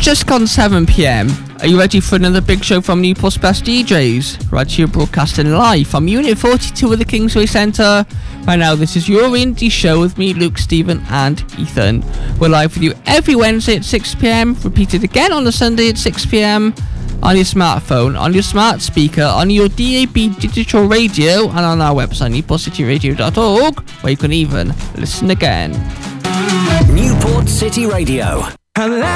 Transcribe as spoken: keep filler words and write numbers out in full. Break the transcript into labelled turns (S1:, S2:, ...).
S1: just gone seven p.m. Are you ready for another big show from Newport's best D Js? Right here broadcasting live from Unit forty-two of the Kingsway Centre. Right now, this is your indie show with me, Luke, Stephen and Ethan. We're live with you every Wednesday at six p.m, repeated again on the Sunday at six p.m, on your smartphone, on your smart speaker, on your D A B digital radio, and on our website, newport city radio dot org, where you can even listen again.
S2: Newport City Radio.